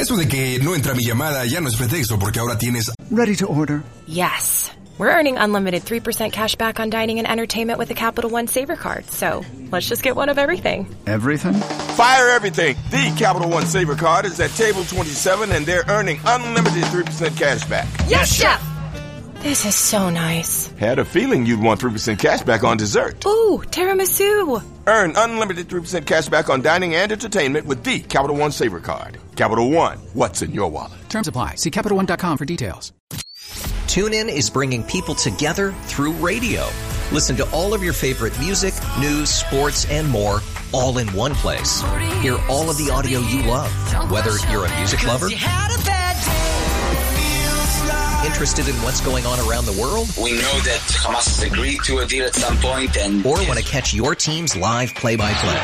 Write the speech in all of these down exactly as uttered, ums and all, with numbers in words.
Eso de que no entra mi llamada ya no es pretexto porque ahora tienes... Ready to order. Yes. We're earning unlimited three percent cash back on dining and entertainment with the Capital One Saver Card. So let's just get one of everything. Everything? Fire everything. The Capital One Saver Card is at table twenty-seven and they're earning unlimited three percent cash back. Yes, Chef! This is so nice. Had a feeling you'd want three percent cash back on dessert. Ooh, tiramisu. Earn unlimited three percent cash back on dining and entertainment with the Capital One Saver Card. Capital One, what's in your wallet? Terms apply. See Capital One dot com for details. TuneIn is bringing people together through radio. Listen to all of your favorite music, news, sports, and more, all in one place. Hear all of the audio you love, whether you're a music lover, interested in what's going on around the world, we know that Hamas has agreed to a deal at some point, and or want to catch your team's live play-by-play.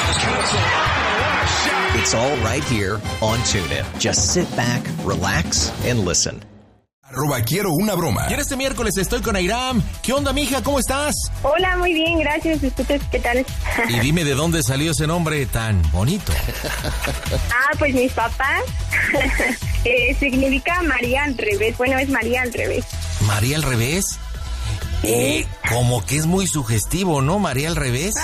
It's all right here on TuneIn. Just sit back, relax, and listen. Arroba quiero una broma. Y en este miércoles estoy con Airam. ¿Qué onda, mija? ¿Cómo estás? Hola, muy bien, gracias. ¿Ustedes qué tal? Y dime de dónde salió ese nombre tan bonito. Ah, pues mis papás. eh, significa María al revés. Bueno, es María al revés. ¿María al revés? Eh, como que es muy sugestivo, ¿no? María al revés.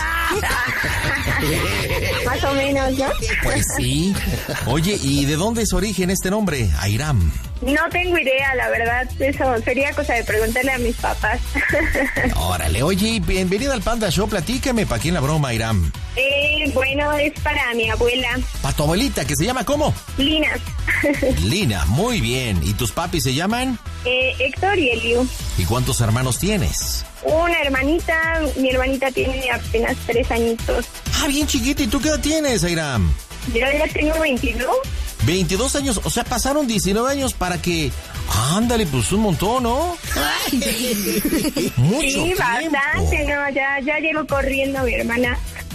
Más o menos, ¿no? Pues sí. Oye, ¿y de dónde es origen este nombre, Airam? No tengo idea, la verdad. Eso sería cosa de preguntarle a mis papás. Órale, oye, bienvenida al Panda Show. Platícame, ¿para quién la broma, Airam? Eh, bueno, es para mi abuela. ¿Para tu abuelita, que se llama cómo? Lina. Lina, muy bien. ¿Y tus papis se llaman? Eh, Héctor y Eliu. ¿Y cuántos hermanos tienes? Una hermanita. Mi hermanita tiene apenas tres añitos. Ah, bien chiquita. ¿Y tú qué edad tienes, Airam? Yo ya tengo veintidós. veintidós años, o sea, pasaron diecinueve años para que... Ándale, pues un montón, ¿no? Mucho sí, tiempo. Bastante, no, ya, ya llego corriendo mi hermana.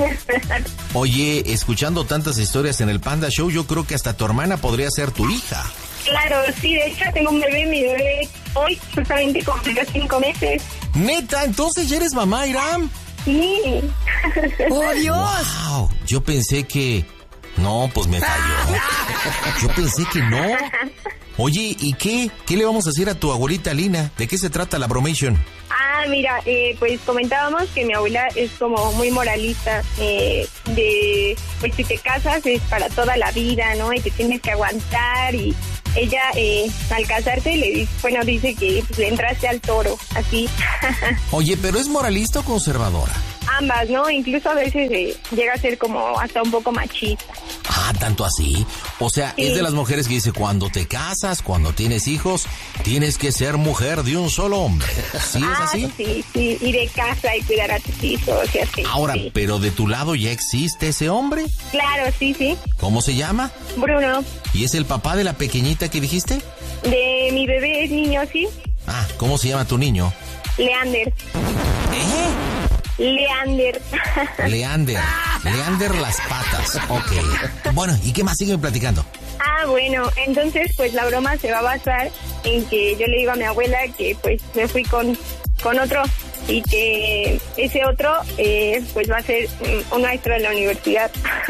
Oye, escuchando tantas historias en el Panda Show, yo creo que hasta tu hermana podría ser tu hija. Claro, sí, de hecho tengo un bebé, mi bebé hoy justamente cumplió cinco meses. ¿Neta? ¿Entonces ya eres mamá, Airam? Sí. ¡Oh, Dios! Wow, yo pensé que... No, pues me falló. Yo pensé que no. Oye, ¿y qué? ¿Qué le vamos a hacer a tu abuelita Lina? ¿De qué se trata la bromation? Ah, mira, eh, pues comentábamos que mi abuela es como muy moralista, eh, de, pues si te casas es para toda la vida, ¿no? Y te tienes que aguantar y ella eh, al casarse le dice, bueno, dice que pues, le entraste al toro, así. Oye, ¿pero es moralista o conservadora? Ambas, ¿no? Incluso a veces eh, llega a ser como hasta un poco machista. Ah, ¿tanto así? O sea, sí. Es de las mujeres que dice, cuando te casas, cuando tienes hijos, tienes que ser mujer de un solo hombre. ¿Sí es ah, así? Sí, sí, y de casa y cuidar a tus hijos y así. Ahora, sí. ¿pero de tu lado ya existe ese hombre? Claro, sí, sí. ¿Cómo se llama? Bruno. ¿Y es el papá de la pequeñita que dijiste? De mi bebé es niño, sí. Ah, ¿cómo se llama tu niño? Leander. ¿Eh? Leander. Leander. Leander las patas. Ok. Bueno, ¿y qué más? Sígueme platicando. Ah, bueno, entonces pues la broma se va a basar en que yo le digo a mi abuela que pues me fui con, con otro y que ese otro eh, pues va a ser un maestro de la universidad.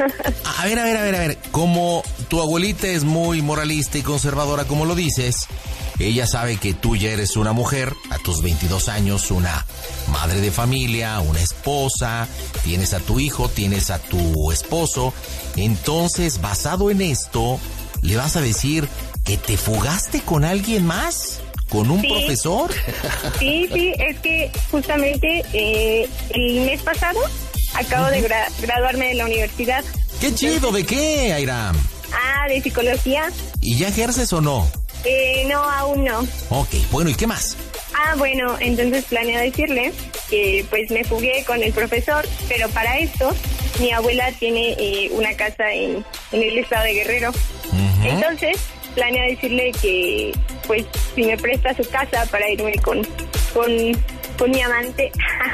A ver, a ver, a ver, a ver. Como tu abuelita es muy moralista y conservadora, como lo dices, ella sabe que tú ya eres una mujer, a tus veintidós años, una madre de familia, una esposa, tienes a tu hijo, tienes a tu esposo. Entonces, basado en esto, ¿le vas a decir que te fugaste con alguien más? ¿Con un sí. profesor? Sí, sí, es que justamente eh, el mes pasado acabo uh-huh. de gra- graduarme de la universidad. ¡Qué chido! ¿De qué, Airam? Ah, de psicología. ¿Y ya ejerces o no? Eh, no, aún no. Ok, bueno, ¿y qué más? Ah, bueno, entonces planeo decirle que pues me fugué con el profesor, pero para esto mi abuela tiene eh, una casa en, en el estado de Guerrero. Uh-huh. Entonces planeo decirle que pues si me presta su casa para irme con, con, con mi amante.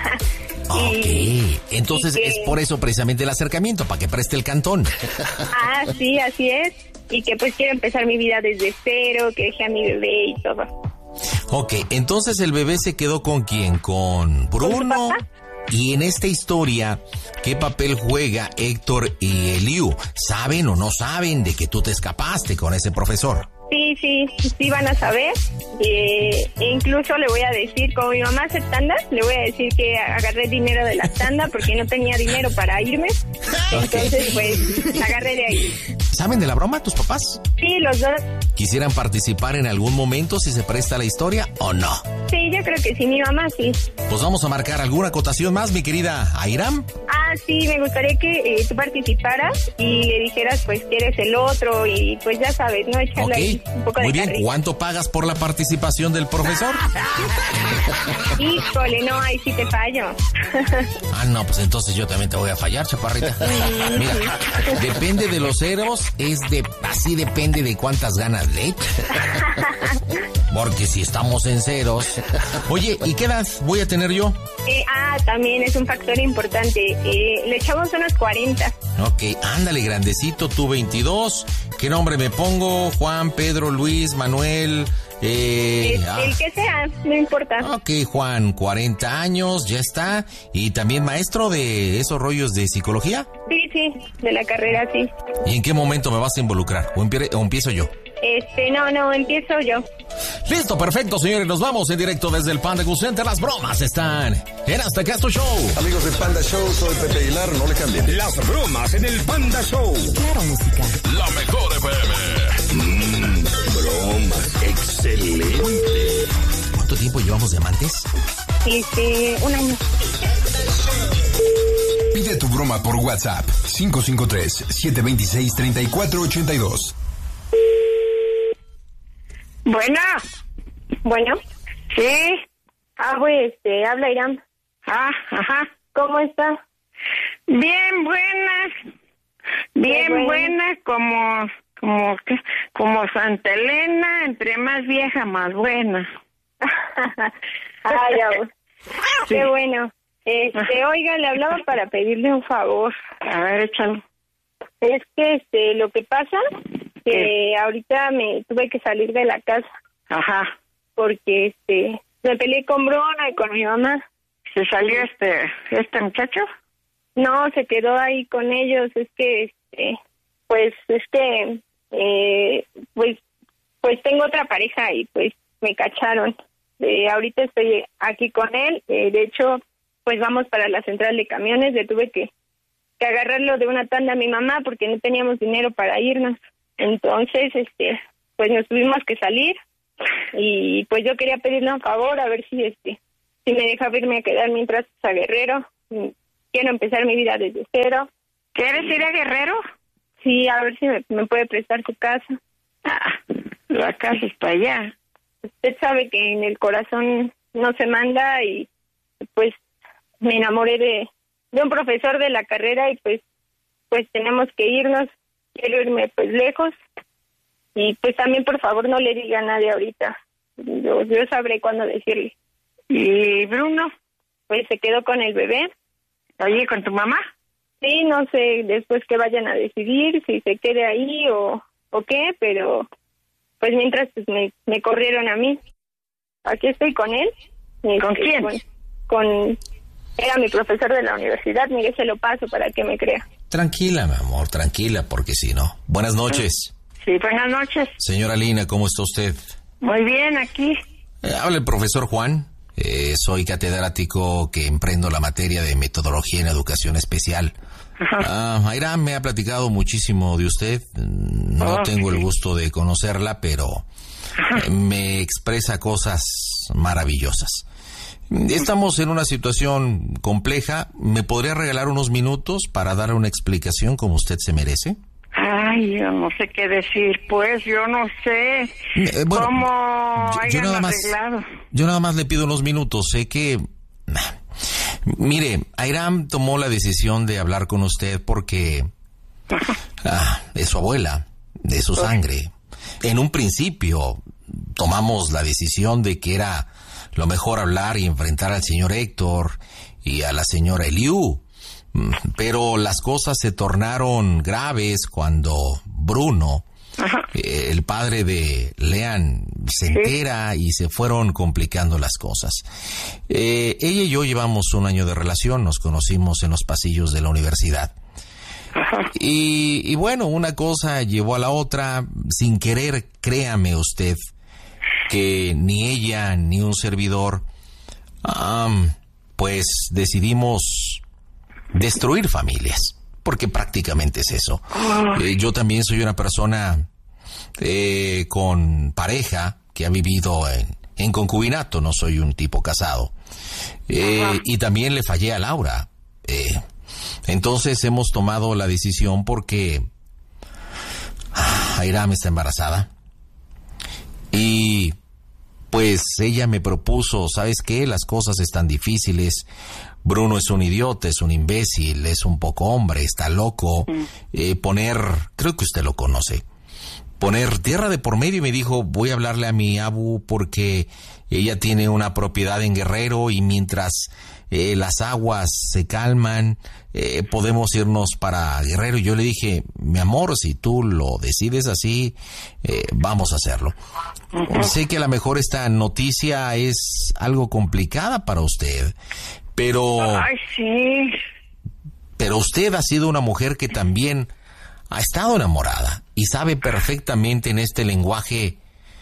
Ok, y, entonces y que, es por eso precisamente el acercamiento, para que preste el cantón. Ah, sí, así es. Y que pues quiero empezar mi vida desde cero, que dejé a mi bebé y todo. Ok, entonces el bebé se quedó ¿con quién? ¿Con Bruno? ¿Con su papá? y en esta historia, ¿qué papel juega Héctor y Eliu? ¿Saben o no saben de que tú te escapaste con ese profesor? Sí, sí, sí van a saber. Eh, e incluso le voy a decir, como mi mamá hace tandas, le voy a decir que agarré dinero de la tanda porque no tenía dinero para irme. Entonces, pues, agarré de ahí. ¿Saben de la broma tus papás? Sí, los dos. ¿Quisieran participar en algún momento si se presta la historia o no? Sí, yo creo que sí, mi mamá sí. Pues vamos a marcar alguna acotación más, mi querida Airam. Ah, sí, me gustaría que eh, tú participaras y le dijeras, pues, que eres el otro y, pues, ya sabes, ¿no? Echarle Ok, ahí un poco muy de bien. carrilla. ¿Cuánto pagas por la participación del profesor? Híjole, no, ahí sí te fallo. Ah, no, pues entonces yo también te voy a fallar, chaparrita. Mira, depende de los ceros, es de, así depende de cuántas ganas le eches. Porque si estamos en ceros... Oye, ¿y qué edad voy a tener yo? Eh, ah, también es un factor importante. Eh, le echamos unos cuarenta. Ok, ándale, grandecito, tú veintidós. ¿Qué nombre me pongo? Juan, Pedro, Luis, Manuel... Eh, el, ah. el que sea, no importa. Ok, Juan, cuarenta años, ya está. ¿Y también maestro de esos rollos de psicología? Sí, sí, de la carrera, sí. ¿Y en qué momento me vas a involucrar? ¿O, empie- o empiezo yo? Este, no, no, empiezo yo. Listo, perfecto, señores. Nos vamos en directo desde el Panda Cool Center. Las bromas están en Hasta Acá es tu Show. Amigos de Panda Show, soy Pepe Aguilar, no le cambien. Las bromas en el Panda Show. Claro, música. La mejor F M. Mmm, bromas, excelente. ¿Cuánto tiempo llevamos de amantes? Este, un año. Pide tu broma por WhatsApp. cinco cinco tres, siete dos seis, tres cuatro ocho dos. Bueno. Bueno. Sí. Ah, pues, este, habla Irán. Ah, ajá. ¿Cómo está? Bien buena. Bien Qué bueno. buena, como, como, ¿qué? Como Santa Elena, entre más vieja, más buena. Ah, ya. Sí. Qué bueno. Este, oiga, le hablaba para pedirle un favor. A ver, échalo. Es que, este, lo que pasa, que ¿Qué? ahorita me tuve que salir de la casa. Ajá. Porque, este, me peleé con Bruna y con mi mamá. ¿Se salió este, este muchacho? No, se quedó ahí con ellos. Es que, este, pues, es que, eh, pues, pues tengo otra pareja y pues me cacharon. Eh, ahorita estoy aquí con él. Eh, de hecho, pues vamos para la central de camiones. Le tuve que, que agarrarlo de una tanda a mi mamá porque no teníamos dinero para irnos. Entonces, este, pues nos tuvimos que salir. Y pues yo quería pedirle un favor, a ver si, este, si me deja irme a quedar mientras a Guerrero. Quiero empezar mi vida desde cero. ¿Quieres ir a Guerrero? Sí, a ver si me, me puede prestar su casa. Ah, la casa es para allá. Usted sabe que en el corazón no se manda y pues me enamoré de, de un profesor de la carrera y pues pues tenemos que irnos. Quiero irme pues lejos y pues también por favor no le diga a nadie ahorita. Yo, yo sabré cuándo decirle. ¿Y Bruno? Pues se quedó con el bebé. Oye, ¿con tu mamá? Sí, no sé después que vayan a decidir si se quede ahí o, o qué, pero pues mientras pues, me, me corrieron a mí. Aquí estoy con él. ¿Con Este, quién? Con, con... Era mi profesor de la universidad, mire, se lo paso para que me crea. Tranquila, mi amor, tranquila, porque si no. Buenas noches. Sí, buenas noches. Señora Lina, ¿cómo está usted? Muy bien, aquí. Eh, habla el profesor Juan. Eh, soy catedrático que emprendo la materia de metodología en educación especial. Ah, Airam me ha platicado muchísimo de usted. No Oh, tengo el sí. gusto de conocerla, pero eh, me expresa cosas maravillosas. Estamos en una situación compleja. ¿Me podría regalar unos minutos para dar una explicación como usted se merece? Ay, yo no sé qué decir, pues, yo no sé Eh, bueno, cómo yo- yo hayan nada más- arreglado. Yo nada más le pido unos minutos. Sé que... Mire, Airam tomó la decisión de hablar con usted porque... Ah, es su abuela, de su sangre. En un principio tomamos la decisión de que era lo mejor hablar y enfrentar al señor Héctor y a la señora Eliu. Mm, Pero las cosas se tornaron graves cuando Bruno eh, el padre de Leanne se entera y se fueron complicando las cosas. Eh, ella y yo llevamos un año de relación, nos conocimos en los pasillos de la universidad. Ajá. Y, y bueno, una cosa llevó a la otra, sin querer, créame usted, que ni ella ni un servidor, um, pues decidimos destruir familias, porque prácticamente es eso. Eh, yo también soy una persona eh, con pareja que ha vivido en, en concubinato, no soy un tipo casado. Eh, y también le fallé a Laura. Eh, entonces hemos tomado la decisión porque Airam está embarazada. Y pues ella me propuso, ¿sabes qué? Las cosas están difíciles. Bruno es un idiota, es un imbécil, es un poco hombre, está loco. Eh, poner, creo que usted lo conoce, poner tierra de por medio, y me dijo, voy a hablarle a mi abu porque ella tiene una propiedad en Guerrero y mientras eh, las aguas se calman, eh, podemos irnos para Guerrero. Y yo le dije, mi amor, si tú lo decides así, eh, vamos a hacerlo. Uh-huh. Sé que a lo mejor esta noticia es algo complicada para usted, pero... Ay, sí. Pero usted ha sido una mujer que también ha estado enamorada y sabe perfectamente en este lenguaje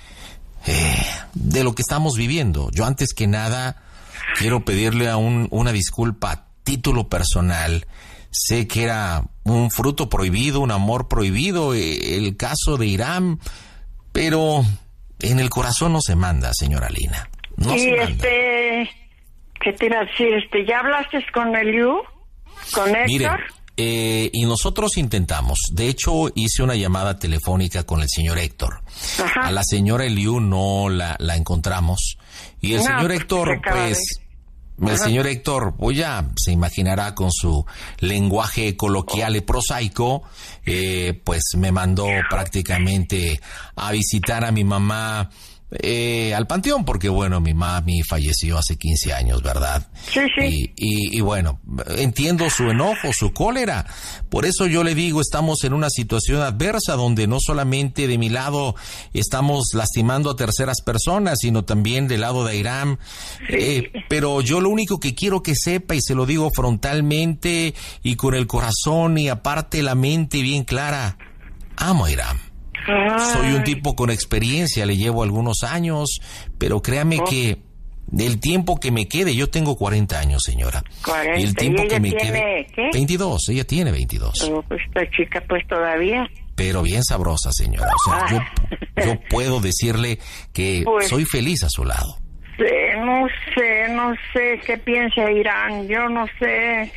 eh, de lo que estamos viviendo. Yo antes que nada quiero pedirle a un, una disculpa a título personal. Sé que era un fruto prohibido, un amor prohibido, eh, el caso de Airam, pero en el corazón no se manda, señora Lina. No y se manda. este, ¿qué te iba a decir? Este, ¿ya hablaste con Eliu? ¿Con Héctor? Mire, eh, y nosotros intentamos. De hecho, hice una llamada telefónica con el señor Héctor. Ajá. A la señora Eliu no la, la encontramos. Y el no, señor Héctor, pues... El Ajá. señor Héctor, pues ya se imaginará con su lenguaje coloquial y prosaico, eh, pues me mandó prácticamente a visitar a mi mamá eh, al panteón, porque bueno, mi mami falleció hace quince años, ¿verdad? Sí, sí. Y, y, y bueno, entiendo su enojo, su cólera. Por eso yo le digo, estamos en una situación adversa donde no solamente de mi lado estamos lastimando a terceras personas, sino también del lado de Airam. Sí. Eh, pero yo lo único que quiero que sepa, y se lo digo frontalmente y con el corazón y aparte la mente bien clara, amo a Airam. Ay. Soy un tipo con experiencia, le llevo algunos años, pero créame oh. que el tiempo que me quede, yo tengo cuarenta años, señora. cuarenta. Y el tiempo ¿Y ella que me tiene, quede, ¿qué? veintidós, ella tiene veintidós. Oh, pues esta chica pues todavía. Pero bien sabrosa, señora. O sea, yo, yo puedo decirle que pues, soy feliz a su lado. Sí, no sé, no sé qué piensa Airam, yo no sé,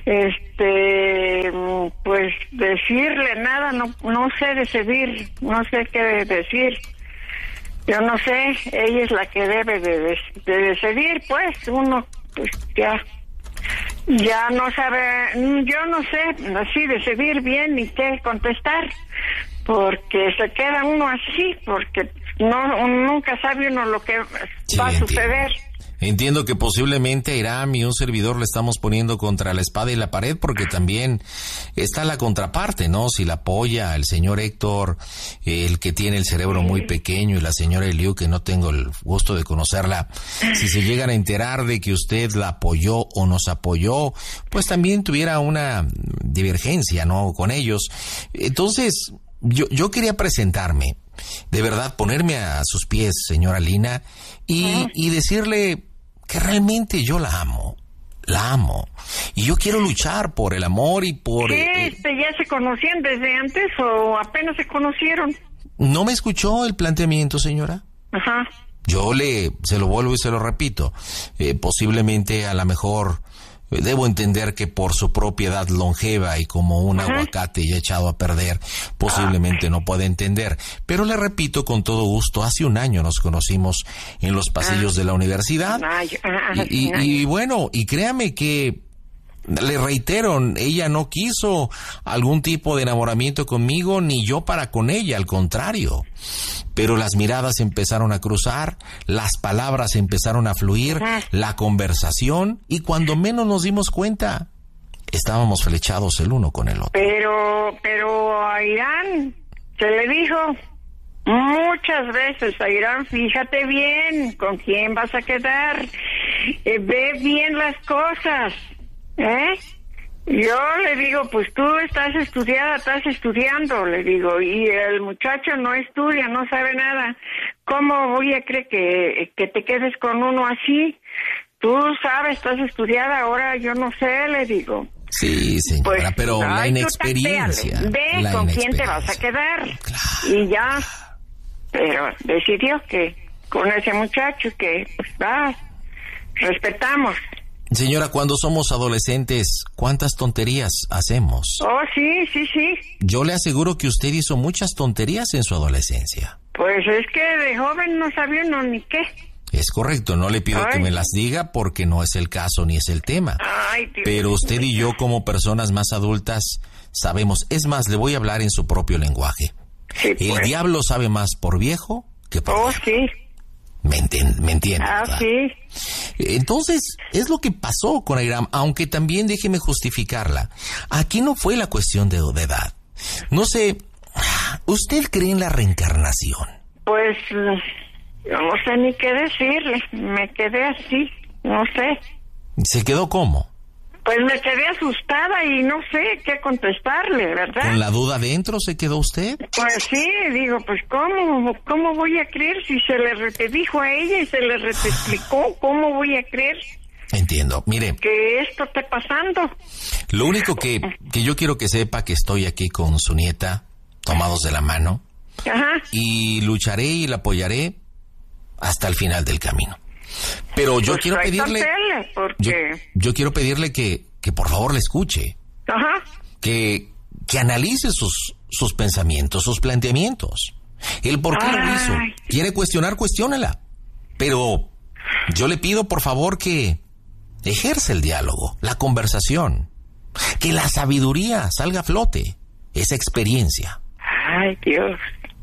este, pues decirle nada, no, no sé decidir, no sé qué decir. Yo no sé, ella es la que debe de, de, de decidir, pues, uno, pues ya, ya no sabe, yo no sé, así decidir bien ni qué contestar, porque se queda uno así, porque no, nunca sabe uno lo que sí, va a entiendo. suceder. Entiendo que posiblemente Airam y un servidor le estamos poniendo contra la espada y la pared, porque también está la contraparte, ¿no? Si la apoya el señor Héctor, el que tiene el cerebro muy pequeño, y la señora Eliu, que no tengo el gusto de conocerla, si se llegan a enterar de que usted la apoyó o nos apoyó, pues también tuviera una divergencia, ¿no? Con ellos. Entonces, yo, yo quería presentarme, de verdad, ponerme a sus pies, señora Lina, y, y decirle que realmente yo la amo, la amo, y yo quiero luchar por el amor y por... ¿Qué? Eh, este, ¿ya se conocían desde antes o apenas se conocieron? ¿No me escuchó el planteamiento, señora? Ajá. Yo le, se lo vuelvo y se lo repito, eh, posiblemente a lo mejor... Debo entender que por su propiedad longeva y como un Ajá. aguacate ya echado a perder, posiblemente ah. no puede entender. Pero le repito con todo gusto, hace un año nos conocimos en los pasillos ah. de la universidad. Ah, y, y, y bueno, y créame que, le reitero, ella no quiso algún tipo de enamoramiento conmigo, ni yo para con ella, al contrario. Pero las miradas empezaron a cruzar, las palabras empezaron a fluir, la conversación, y cuando menos nos dimos cuenta, estábamos flechados el uno con el otro. Pero, pero Airam se le dijo muchas veces a Irán, fíjate bien con quién vas a quedar, eh, ve bien las cosas, ¿eh? Yo le digo, pues tú estás estudiada, estás estudiando, le digo, y el muchacho no estudia, no sabe nada. ¿Cómo voy a creer que, que te quedes con uno así? Tú sabes, estás estudiada, ahora yo no sé, le digo. Sí, señora, pues, pero la inexperiencia. Ve la con inexperiencia. quién te vas a quedar. Claro. Y ya, pero decidió que con ese muchacho que, pues, va, respetamos. Señora, cuando somos adolescentes, ¿cuántas tonterías hacemos? Oh, sí, sí, sí. Yo le aseguro que usted hizo muchas tonterías en su adolescencia. Pues es que de joven no sabía uno ni qué. Es correcto, no le pido Ay. que me las diga porque no es el caso ni es el tema. Ay, Dios. Pero usted y yo como personas más adultas sabemos, es más, le voy a hablar en su propio lenguaje. Sí, el pues. diablo sabe más por viejo que por Oh, viejo. sí. ¿Me entiende? ¿Me entiende? Ah, ¿verdad? sí. Entonces, es lo que pasó con Airam, aunque también déjeme justificarla. Aquí no fue la cuestión de, de edad. No sé, ¿usted cree en la reencarnación? Pues yo no sé ni qué decirle, me quedé así, no sé. ¿Se quedó cómo? Pues me quedé asustada y no sé qué contestarle, ¿verdad? ¿Con la duda dentro se quedó usted? Pues sí, digo, pues ¿cómo, cómo voy a creer si se le re- dijo a ella y se le re- explicó? ¿Cómo voy a creer Entiendo, mire, que esto esté pasando? lo único que, que yo quiero que sepa que estoy aquí con su nieta, tomados de la mano, Ajá. y lucharé y la apoyaré hasta el final del camino. Pero yo Pues quiero hay que pedirle, hacerle, porque... yo, yo quiero pedirle que, que por favor le escuche, Ajá. que, que analice sus, sus pensamientos, sus planteamientos, el por qué lo Ay. hizo. Quiere cuestionar, cuestiónela. Pero yo le pido por favor que ejerza el diálogo, la conversación, que la sabiduría salga a flote, esa experiencia. Ay, Dios.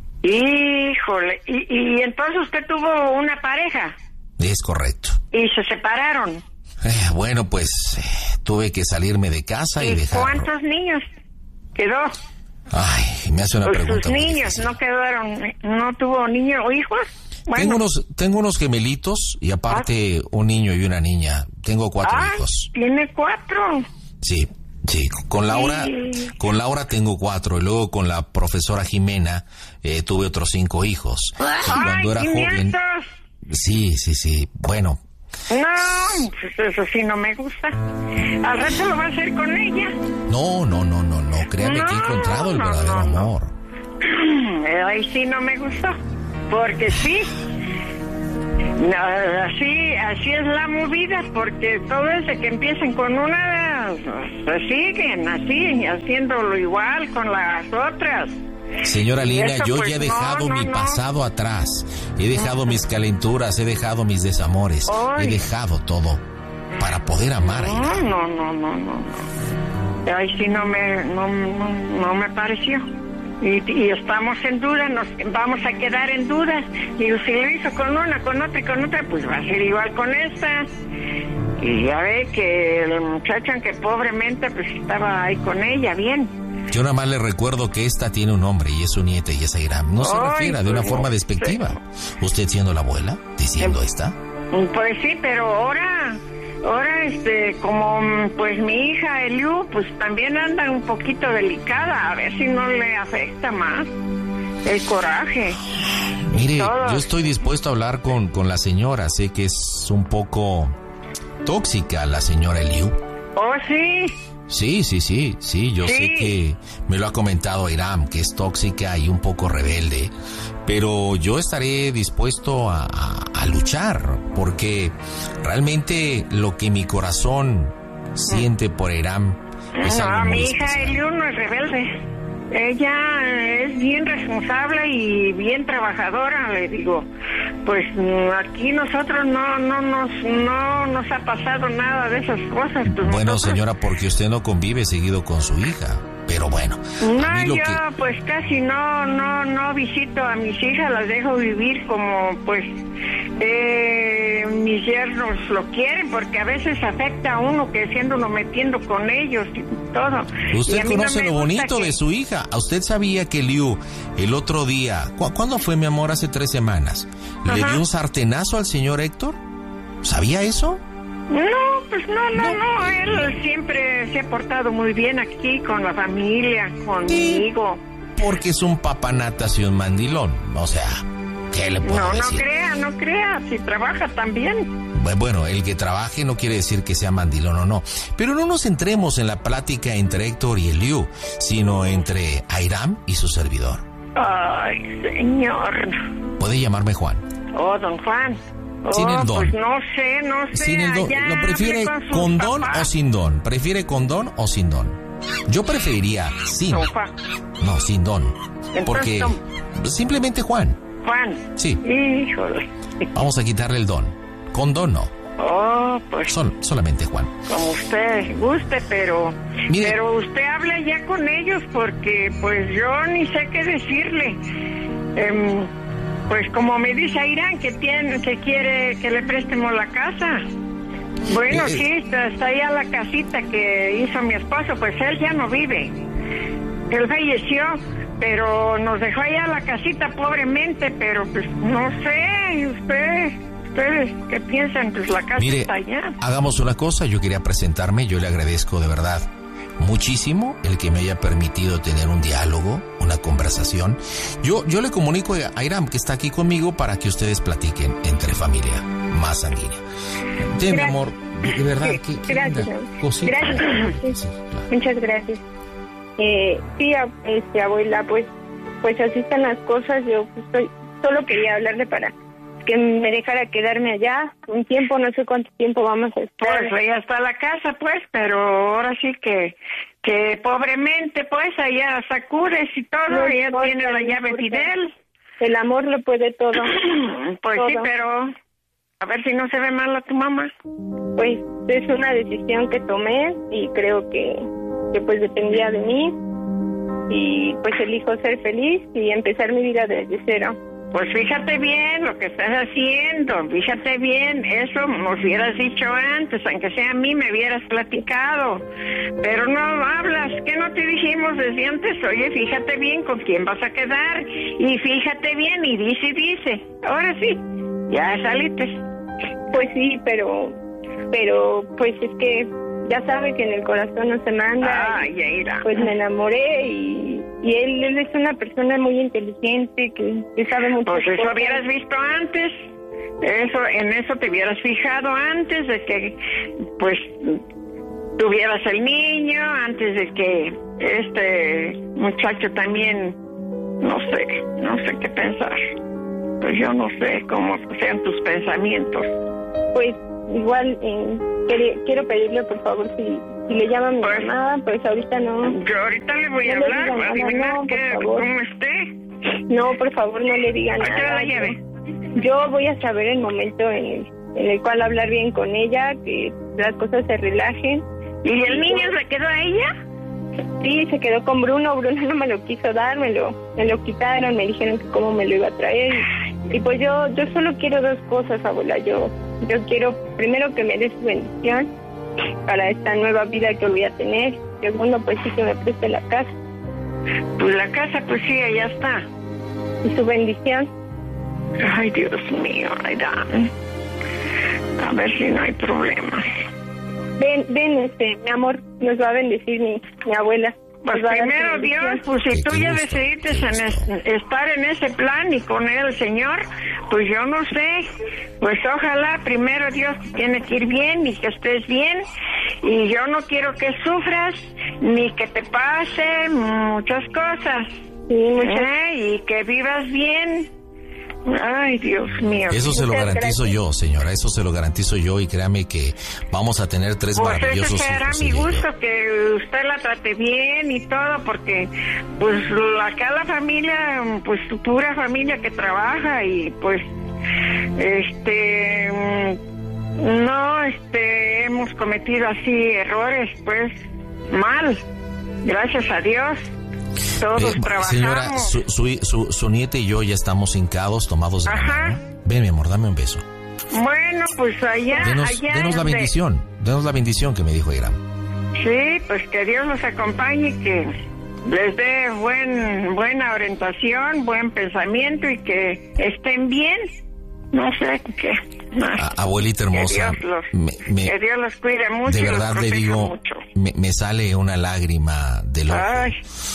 Híjole. Y, y entonces usted tuvo una pareja Es correcto. y se separaron. Eh, bueno, pues eh, tuve que salirme de casa y, ¿Y dejar. cuántos niños quedó? Ay, me hace una Pues pregunta sus muy niños difícil. no quedaron, no tuvo niños o hijos. Bueno, Tengo unos, tengo unos gemelitos y aparte un niño y una niña. Tengo cuatro ah, hijos. tiene cuatro. Sí, sí. Con Laura, Sí. con Laura tengo cuatro y luego con la profesora Jimena eh, tuve otros cinco hijos. Y Ay, cuando era joven, quinientos. sí, sí, sí. Bueno, No, pues eso sí no me gusta. Al rato lo va a hacer con ella. no, no, no, no, no. Créame que he No, encontrado el no, verdadero no, no. amor. Ahí sí no me gustó. Porque sí. No, así, así es la movida, porque todo desde que empiecen con una, se siguen así, haciéndolo igual con las otras. Señora Lina, Eso, yo pues, ya he no, dejado no, mi no. pasado atrás. He dejado mis calenturas, he dejado mis desamores. Ay. He dejado todo para poder amar a No, ella. no, no, no, no, no. Ahí sí no me, no, no, no me pareció. Y, y estamos en duda, nos vamos a quedar en dudas. Digo, si lo hizo con una, con otra y con otra, pues va a ser igual con esta. Y ya ve que el muchacho, aunque pobremente, pues estaba ahí con ella, bien. Yo nada más le recuerdo que esta tiene un nombre y es su nieta y es Airam. No se Ay, refiera de una pues, forma despectiva. ¿Usted siendo la abuela? ¿Diciendo esta? Pues sí, pero ahora, ahora este, como pues mi hija Eliu, pues también anda un poquito delicada, a ver si no le afecta más el coraje. Mire, Todo. yo estoy dispuesto a hablar con, con la señora. Sé que es un poco tóxica la señora Eliu. Oh, sí. Sí, sí, sí, sí, yo Sí. sé que me lo ha comentado Airam, que es tóxica y un poco rebelde, pero yo estaré dispuesto a, a, a luchar, porque realmente lo que mi corazón siente por Airam es No, algo muy mi hija especial. Eliu no es rebelde. Ella es bien responsable y bien trabajadora, le digo. Pues mm, aquí nosotros no no nos no nos ha pasado nada de esas cosas. Pues Bueno, nosotros- señora, porque usted no convive seguido con su hija, pero bueno. No, yo que... pues casi no, no, no visito a mis hijas, las dejo vivir como pues eh, mis yernos lo quieren, porque a veces afecta a uno que siendo uno metiendo con ellos y todo. Usted y conoce no lo bonito que... de su hija. ¿Usted sabía que Liu el otro día, ¿cu- ¿cuándo fue, mi amor? Hace tres semanas, Ajá. le dio un sartenazo al señor Héctor? ¿Sabía eso? No, pues no, no, no, él siempre se ha portado muy bien aquí con la familia, conmigo. Porque es un papanatas y un mandilón, o sea, ¿qué le puedo No, decir? no crea, no crea, si trabaja también. Bueno, el que trabaje no quiere decir que sea mandilón o no, pero no nos centremos en la plática entre Héctor y el Liu, sino entre Airam y su servidor. Ay, señor. Puede llamarme Juan. Oh, don Juan. Oh, Sin el don. Pues no sé, no sé. Sin el don. allá ¿Lo prefiere con, con don papás. o sin don? ¿Prefiere con don o sin don? Yo preferiría sin. Don Juan. No, sin don. Entonces, Porque don... simplemente Juan. Juan. Sí. Híjole. Vamos a quitarle el don. Con don no. Oh, pues. Sol, solamente Juan. Como usted guste, pero. Mire, pero usted habla ya con ellos porque, pues yo ni sé qué decirle. Eh, pues como me dice Irán que tiene, que quiere que le prestemos la casa. Bueno, eh, sí, está, está allá la casita que hizo mi esposo, pues él ya no vive. Él falleció, pero nos dejó allá la casita pobremente, pero pues no sé, usted, ustedes qué piensan, pues la casa mire, está allá. hagamos una cosa, yo quería presentarme, yo le agradezco de verdad muchísimo el que me haya permitido tener un diálogo, una conversación. Yo, yo le comunico a Airam que está aquí conmigo para que ustedes platiquen entre familia más sanguínea. Sí, mi amor, de verdad, Sí, qué, qué gracias. linda cosita. Gracias. Sí, Sí, claro. muchas gracias. Eh, sí, a- este, abuela, pues, pues así están las cosas. Yo pues, estoy, solo quería hablarle para que me dejara quedarme allá un tiempo, no sé cuánto tiempo vamos a estar. Pues allá está la casa, pues, pero ahora sí que, que pobremente, pues, allá sacudes y todo, No ella importa, tiene la no llave importa. Fidel. El amor lo puede todo. Pues Todo. sí, pero a ver si no se ve mal a tu mamá. Pues es una decisión que tomé y creo que, que pues dependía de mí y pues elijo ser feliz y empezar mi vida desde cero. Pues fíjate bien lo que estás haciendo, fíjate bien, eso nos hubieras dicho antes, aunque sea a mí me hubieras platicado, pero no hablas, ¿qué no te dijimos desde antes? Oye, fíjate bien con quién vas a quedar, y fíjate bien, y dice y dice, ahora sí, ya saliste. Pues sí, pero pero pues es que ya sabe que en el corazón no se manda. Ay, Yaira. Pues me enamoré y, y él, él es una persona muy inteligente que, que sabe mucho. Pues eso hubieras visto antes, eso, en eso te hubieras fijado antes de que, pues, tuvieras el niño, antes de que este muchacho también, no sé, no sé qué pensar. Pues yo no sé cómo sean tus pensamientos. Pues igual eh, quere- quiero pedirle por favor si, si le llama a mi Pues, mamá, pues ahorita no. Yo ahorita le voy a No le hablar, diga voy a nada, adivinar no, por que, favor. cómo esté. No, por favor no le digan Ahí te nada. la llave. Yo, yo voy a saber el momento en el, en el cual hablar bien con ella, que las cosas se relajen. ¿Y el niño se quedó a ella? Sí, se quedó con Bruno, Bruno no me lo quiso dar, me lo, me lo quitaron, me dijeron que cómo me lo iba a traer. Y, y pues yo, yo solo quiero dos cosas, abuela. Yo, yo quiero primero que me dé su bendición para esta nueva vida que voy a tener. Segundo, pues sí que me preste la casa. Pues la casa, pues sí, allá está. Y su bendición. Ay, Dios mío, Aidan. A ver si no hay problema. Ven, ven, este, mi amor, nos va a bendecir mi, mi abuela. Pues Nos va a dar su primero bendición. Dios, pues si Qué- tú qué ya gusto, decidiste qué en gusto. es- estar en ese plan y con él, Señor, pues yo no sé. Pues ojalá primero Dios tiene que ir bien y que estés bien. Y yo no quiero que sufras ni que te pase muchas cosas. Sí, muchas ¿eh? Y que vivas bien. Ay, Dios mío. Eso se lo Muchas garantizo gracias. yo, señora, eso se lo garantizo yo y créame que vamos a tener tres Pues ese maravillosos será hijos. mi ella y yo. gusto, que usted la trate bien y todo, porque pues acá la familia, pues pura familia que trabaja y pues este no este hemos cometido así errores, pues mal, gracias a Dios. Todos eh, trabajamos. Señora, su, su, su, su nieta y yo ya estamos hincados, tomados de la mano. Ven, mi amor, dame un beso. Bueno, pues allá, denos, allá. Denos la bendición, denos la bendición que me dijo Hiram. Sí, pues que Dios los acompañe y que les dé buen, buena orientación, buen pensamiento y que estén bien. No sé qué. A, abuelita hermosa, que Dios, los, me, me, que Dios los cuide mucho. de verdad los le digo, mucho. Me, me sale una lágrima del ojo Ay.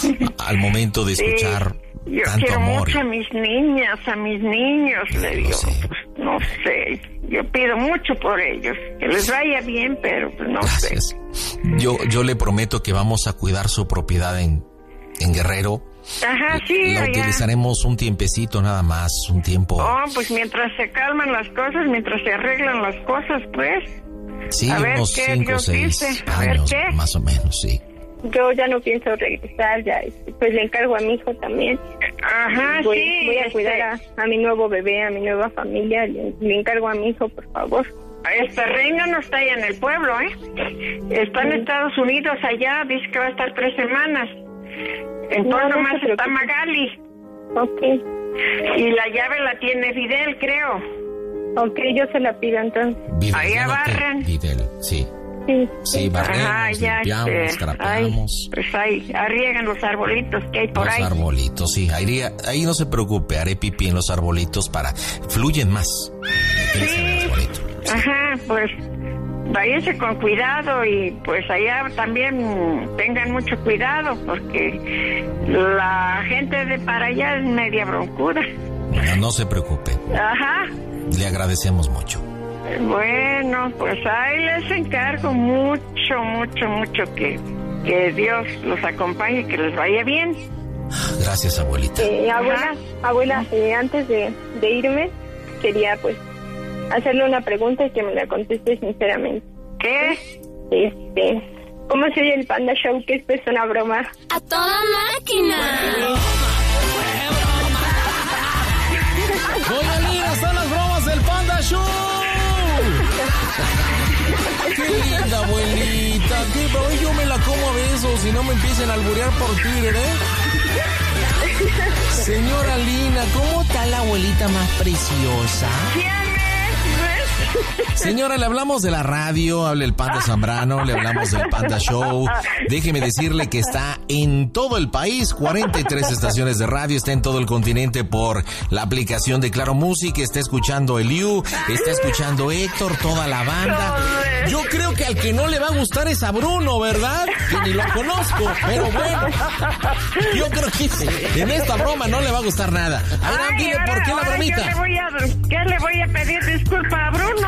al momento de escuchar sí, yo tanto quiero amor. mucho a mis niñas, a mis niños, le digo. No sé. Pues, no sé, yo pido mucho por ellos, que les vaya bien, pero pues no Gracias. sé. Yo, yo le prometo que vamos a cuidar su propiedad en, en Guerrero. Ajá, sí, La allá. utilizaremos un tiempecito nada más, un tiempo. Oh, pues mientras se calman las cosas, mientras se arreglan las cosas, pues. Sí, a ver unos qué cinco o Dios seis dice, a ver años, qué. más o menos, sí. Yo ya no pienso regresar, ya, pues le encargo a mi hijo también. Ajá, voy, sí. Voy a este, cuidar a, a mi nuevo bebé, a mi nueva familia, le, le encargo a mi hijo, por favor. Esta reina no está allá en el pueblo, ¿eh? Está en Estados Unidos allá, dice que va a estar tres semanas. Entonces No, no nomás se está preocupe. Magali. Ok, Y la llave la tiene Fidel, creo. ok, yo se la pido entonces. Videl, Ahí ya no te- abarran. Videl, sí. Sí, Sí, barremos, Ajá, ya, limpiamos, este, trapeamos. ay, pues ahí, arriegan los arbolitos que hay por Los ahí. arbolitos, sí. Ahí, ahí no se preocupe, haré pipí en los arbolitos para... Fluyen más. Crecen el arbolito. Ajá, pues váyanse con cuidado y pues allá también tengan mucho cuidado porque la gente de para allá es media broncuda. No, no se preocupe. Ajá. Le agradecemos mucho. Bueno, pues ahí les encargo mucho, mucho, mucho que, que Dios los acompañe y que les vaya bien. Gracias, abuelita. Eh, abuela, abuela, eh, antes de, de irme, quería pues hacerle una pregunta y que me la conteste sinceramente. ¿Qué? Este, ¿cómo se oye el Panda Show? Que esto es una broma. ¡A toda máquina! Doña Lina, están las bromas del Panda Show. Qué linda abuelita, qué pero yo me la como a besos y no me empiecen a alburear por Twitter, ¿eh? Señora Lina, ¿cómo está la abuelita más preciosa? Señora, le hablamos de la radio, habla el Panda Zambrano, le hablamos del Panda Show. Déjeme decirle que está en todo el país, cuarenta y tres estaciones de radio, está en todo el continente por la aplicación de Claro Music, está escuchando Eliu, está escuchando Héctor, toda la banda. Yo creo que al que no le va a gustar es a Bruno, ¿verdad? Que ni lo conozco, pero bueno. Yo creo que en esta broma no le va a gustar nada. Ahora Ay, dile ahora, por qué la ahora, bromita. ¿qué le, voy a, ¿Qué le voy a pedir disculpa a Bruno?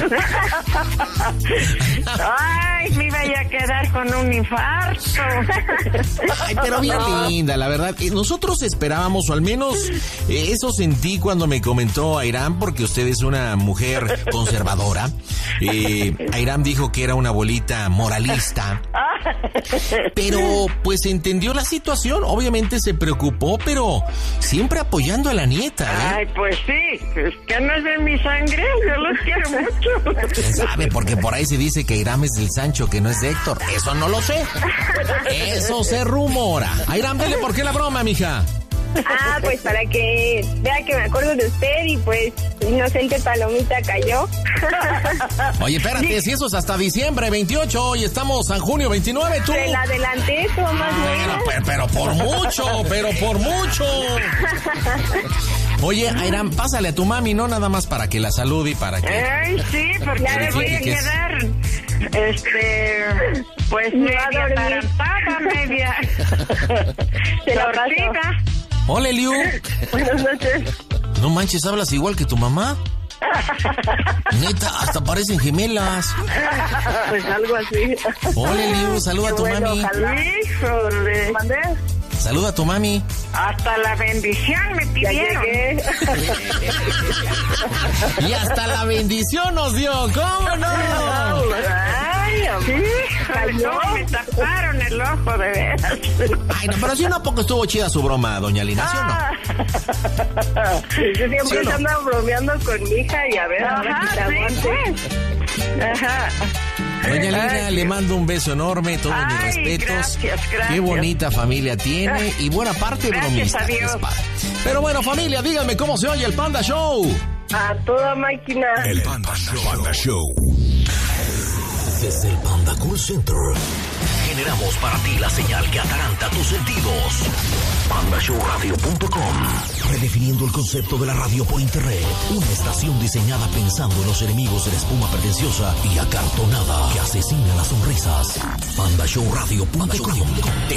Ay, me iba a quedar con un infarto. Ay, pero bien linda, la verdad. Eh, Nosotros esperábamos, o al menos eh, eso sentí cuando me comentó Airam, porque usted es una mujer conservadora. Eh, Airam dijo que era una abuelita moralista. Pero pues entendió la situación, obviamente se preocupó, pero siempre apoyando a la nieta, ¿eh? Ay, pues sí, es que no es de mi sangre, yo los quiero mucho. ¿Quién sabe? Porque por ahí se dice que Airam es del Sancho, que no es de Héctor. Eso no lo sé. Eso se rumora. Airam, dile por qué la broma, mija. Ah, pues para que vea que me acuerdo de usted y pues inocente palomita cayó. Oye, espérate, si eso es hasta diciembre veintiocho y estamos en junio veintinueve, tú. Se la adelanté, tú más Pero, pero, pero por mucho, pero por mucho. Oye, Airam, pásale a tu mami, no nada más para que la salude y para que... Ay, sí, porque Ya le voy a verifique que es- quedar, este, pues Me va a media dormir. atarantada, media Se la paso. torcida. Hola, Eliu. Buenas noches. No manches, hablas igual que tu mamá. Neta, hasta parecen gemelas. Pues algo así. Hola, Eliu, saluda a tu Bueno, mami. ojalá. Híjole. ¿Mandé? Saluda a tu mami. Hasta la bendición me Ya pidieron. llegué. Y hasta la bendición nos dio, ¿cómo no? Ay, híjole, cómo me taparon el ojo, de veras. Ay, no, pero sí, ¿no? ¿A poco estuvo chida su broma, doña Lina, ¿sí o no? Yo siempre ¿Sí o no? ando bromeando con mi hija y a ver, ahora Ajá, que te sí, aguante. pues. Ajá. Doña Lina, Ay, le mando un beso enorme, todos Ay, mis respetos. Gracias, gracias. Qué bonita familia tiene y buena parte bromista. Pero bueno, familia, díganme cómo se oye el Panda Show. A toda máquina. El Panda Show. Panda Show. Desde el Panda Cool Center generamos para ti la señal que ataranta tus sentidos. panda show radio punto com. Redefiniendo el concepto de la radio por internet. Una estación diseñada pensando en los enemigos de la espuma pretenciosa y acartonada que asesina las sonrisas. panda show radio punto com. Te